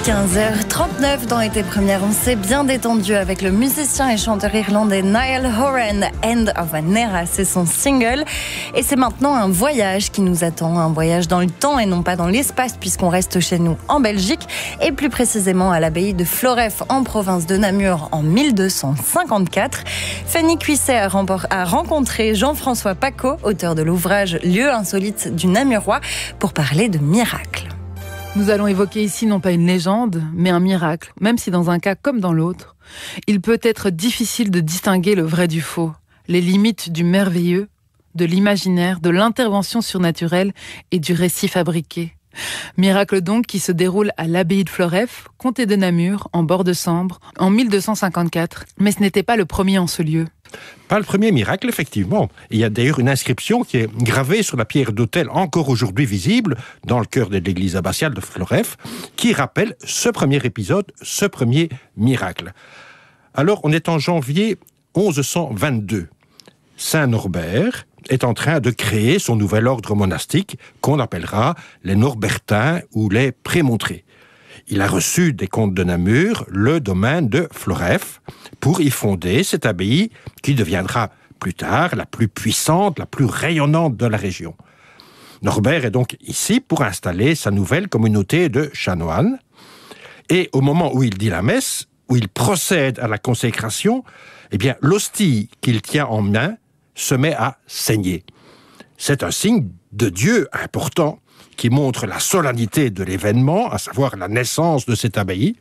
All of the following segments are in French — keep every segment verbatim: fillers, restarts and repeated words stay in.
quinze heures trente-neuf dans Été Première, on s'est bien détendu avec le musicien et chanteur irlandais Niall Horan. End of an Era, c'est son single. Et c'est maintenant un voyage qui nous attend, un voyage dans le temps et non pas dans l'espace, puisqu'on reste chez nous en Belgique, et plus précisément à l'abbaye de Floreffe en province de Namur en mille deux cent cinquante-quatre. Fanny Cuisset a rencontré Jean-François Pacaud, auteur de l'ouvrage Lieux insolites du Namurois, pour parler de miracles. Nous allons évoquer ici non pas une légende, mais un miracle, même si dans un cas comme dans l'autre, il peut être difficile de distinguer le vrai du faux, les limites du merveilleux, de l'imaginaire, de l'intervention surnaturelle et du récit fabriqué. Miracle donc qui se déroule à l'abbaye de Floreffe, comté de Namur, en bord de Sambre, en mille deux cent cinquante-quatre. Mais ce n'était pas le premier en ce lieu. Pas le premier miracle, effectivement. Il y a d'ailleurs une inscription qui est gravée sur la pierre d'autel, encore aujourd'hui visible, dans le cœur de l'église abbatiale de Floreffe, qui rappelle ce premier épisode, ce premier miracle. Alors, on est en janvier onze cent vingt-deux. Saint Norbert est en train de créer son nouvel ordre monastique qu'on appellera les Norbertins ou les Prémontrés. Il a reçu des comtes de Namur le domaine de Floreffe pour y fonder cette abbaye qui deviendra plus tard la plus puissante, la plus rayonnante de la région. Norbert est donc ici pour installer sa nouvelle communauté de chanoines. Et au moment où il dit la messe, où il procède à la consécration, eh bien, l'hostie qu'il tient en main se met à saigner. C'est un signe de Dieu important qui montre la solennité de l'événement, à savoir la naissance de cette abbaye.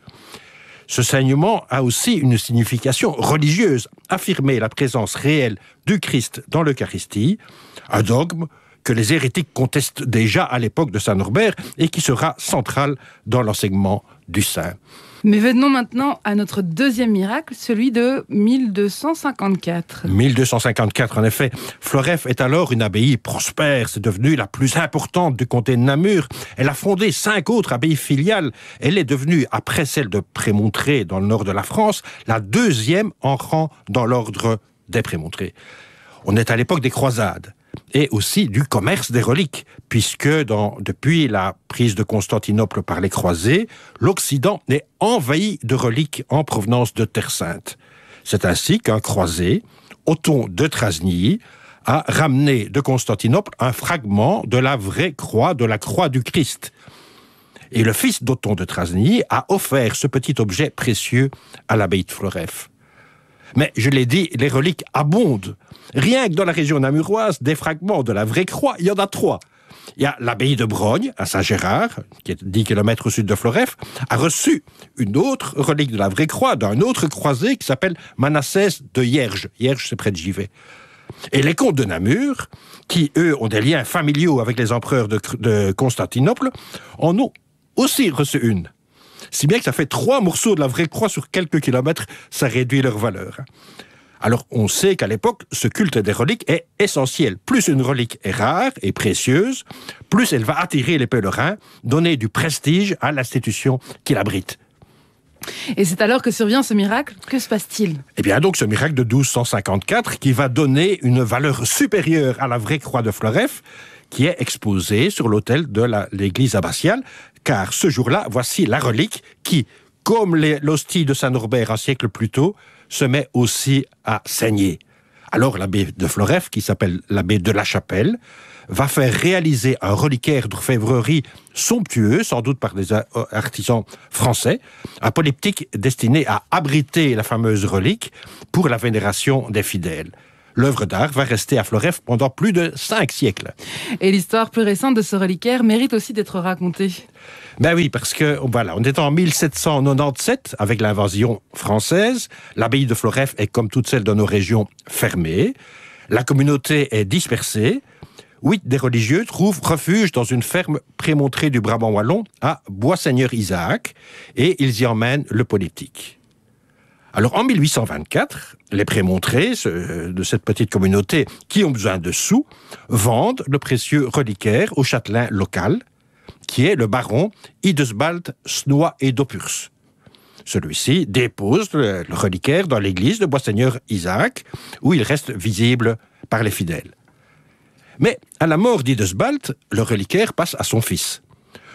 Ce saignement a aussi une signification religieuse, affirmer la présence réelle du Christ dans l'Eucharistie, un dogme que les hérétiques contestent déjà à l'époque de Saint Norbert et qui sera central dans l'enseignement du saint. Mais venons maintenant à notre deuxième miracle, celui de mille deux cent cinquante-quatre. mille deux cent cinquante-quatre, en effet. Floreffe est alors une abbaye prospère. C'est devenue la plus importante du comté de Namur. Elle a fondé cinq autres abbayes filiales. Elle est devenue, après celle de Prémontré dans le nord de la France, la deuxième en rang dans l'ordre des Prémontrés. On est à l'époque des croisades et aussi du commerce des reliques, puisque dans, depuis la prise de Constantinople par les croisés, l'Occident est envahi de reliques en provenance de Terre Sainte. C'est ainsi qu'un croisé, Othon de Trasny, a ramené de Constantinople un fragment de la vraie croix, de la croix du Christ. Et le fils d'Othon de Trasny a offert ce petit objet précieux à l'abbaye de Floreffe. Mais, je l'ai dit, les reliques abondent. Rien que dans la région namuroise, des fragments de la vraie croix, il y en a trois. Il y a l'abbaye de Brogne, à Saint-Gérard, qui est dix kilomètres au sud de Floreffe, a reçu une autre relique de la vraie croix d'un autre croisé qui s'appelle Manassès de Hierges. Hierges, c'est près de Givet. Et les comtes de Namur, qui, eux, ont des liens familiaux avec les empereurs de, de Constantinople, en ont aussi reçu une. Si bien que ça fait trois morceaux de la vraie croix sur quelques kilomètres, ça réduit leur valeur. Alors, on sait qu'à l'époque, ce culte des reliques est essentiel. Plus une relique est rare et précieuse, plus elle va attirer les pèlerins, donner du prestige à l'institution qui l'abrite. Et c'est alors que survient ce miracle. Que se passe-t-il ? Eh bien, donc, ce miracle de douze cent cinquante-quatre qui va donner une valeur supérieure à la vraie croix de Floreffe, qui est exposée sur l'autel de la, l'église abbatiale, car ce jour-là, voici la relique qui, comme les, l'hostie de Saint-Norbert un siècle plus tôt, se met aussi à saigner. Alors l'abbé de Floreffe, qui s'appelle l'abbé de la Chapelle, va faire réaliser un reliquaire d'orfèvrerie somptueux, sans doute par des artisans français, un polyptyque destiné à abriter la fameuse relique pour la vénération des fidèles. L'œuvre d'art va rester à Floreffe pendant plus de cinq siècles. Et l'histoire plus récente de ce reliquaire mérite aussi d'être racontée. Ben oui, parce que, voilà, on est en mille sept cent quatre-vingt-dix-sept, avec l'invasion française. L'abbaye de Floreffe est, comme toutes celles de nos régions, fermée. La communauté est dispersée. Huit des religieux trouvent refuge dans une ferme prémontrée du Brabant wallon à Boisseigneur-Isaac, et ils y emmènent le polyptyque. Alors, en mille huit cent vingt-quatre, les prémontrés ce, de cette petite communauté qui ont besoin de sous vendent le précieux reliquaire au châtelain local, qui est le baron Idesbald Snoy et Dopurs. Celui-ci dépose le, le reliquaire dans l'église de Boisseigneur-Isaac, où il reste visible par les fidèles. Mais à la mort d'Idesbald, le reliquaire passe à son fils.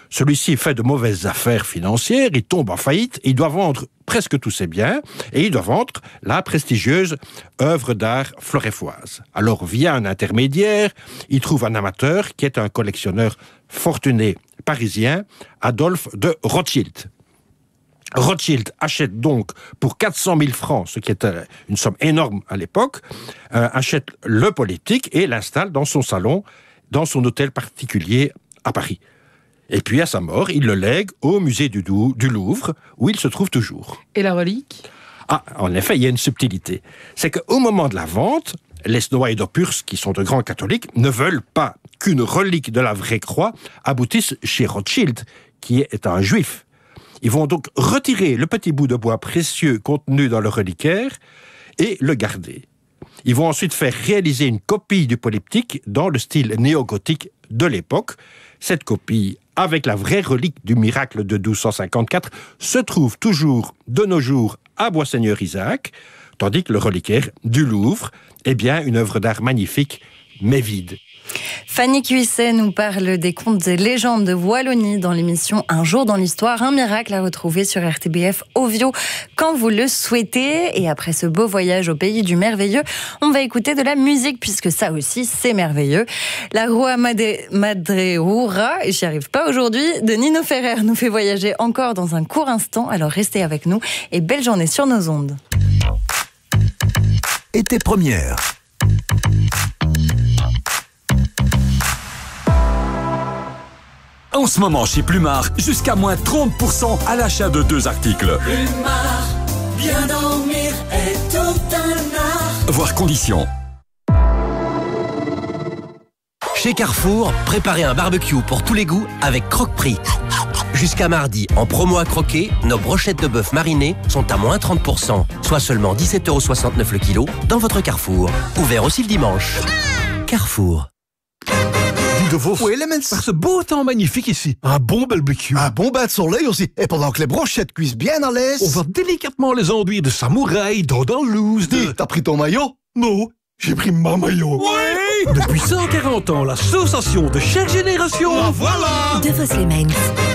Celui-ci fait de mauvaises affaires financières, il tombe en faillite, il doit vendre presque tous ses biens, et il doit vendre la prestigieuse œuvre d'art floréfoise. Alors, via un intermédiaire, il trouve un amateur qui est un collectionneur fortuné parisien, Adolphe de Rothschild. Rothschild achète donc pour quatre cent mille francs, ce qui est une somme énorme à l'époque, euh, achète le politique et l'installe dans son salon, dans son hôtel particulier à Paris. Et puis, à sa mort, il le lègue au musée du, Dou- du Louvre, où il se trouve toujours. Et la relique ? Ah, en effet, il y a une subtilité. C'est qu'au moment de la vente, les Snow et Dopurs, qui sont de grands catholiques, ne veulent pas qu'une relique de la vraie croix aboutisse chez Rothschild, qui est un juif. Ils vont donc retirer le petit bout de bois précieux contenu dans le reliquaire et le garder. Ils vont ensuite faire réaliser une copie du polyptyque dans le style néo-gothique de l'époque. Cette copie, avec la vraie relique du miracle de douze cent cinquante-quatre, se trouve toujours de nos jours à Boisseigneur-Isaac, tandis que le reliquaire du Louvre est bien une œuvre d'art magnifique, mais vide. Fanny Cuisset nous parle des contes et légendes de Wallonie dans l'émission Un jour dans l'histoire, un miracle à retrouver sur R T B F Ovio quand vous le souhaitez. Et après ce beau voyage au pays du merveilleux, on va écouter de la musique puisque ça aussi c'est merveilleux. La Rua Made- Madreura, j'y arrive pas aujourd'hui, de Nino Ferrer nous fait voyager encore dans un court instant. Alors restez avec nous et belle journée sur nos ondes. Été première. En ce moment chez Plumard, jusqu'à moins trente pour cent à l'achat de deux articles. Plumard, bien dormir est tout un art. Voir conditions. Chez Carrefour, préparez un barbecue pour tous les goûts avec Croque-Prix. Jusqu'à mardi, en promo à croquer, nos brochettes de bœuf marinées sont à moins trente pour cent, soit seulement dix-sept euros soixante-neuf le kilo dans votre Carrefour. Ouvert aussi le dimanche. Carrefour. De vos... Oui, les mens. Par ce beau temps magnifique ici, un bon barbecue. Un bon bain de soleil aussi. Et pendant que les brochettes cuisent bien à l'aise... On va délicatement les enduire de samouraï, d'andalouse, de... Dis, t'as pris ton maillot? Non, j'ai pris ma maillot. Oui. Depuis cent quarante ans, l'association de chaque génération... La voilà. De vos Lemens.